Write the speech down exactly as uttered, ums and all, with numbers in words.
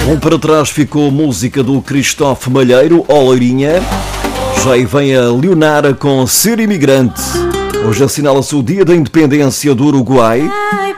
Um para trás ficou a música do Cristóvão Malheiro, Oleirinha. Já aí vem a Leonara com Ser Imigrante. Hoje assinala-se o Dia da Independência do Uruguai.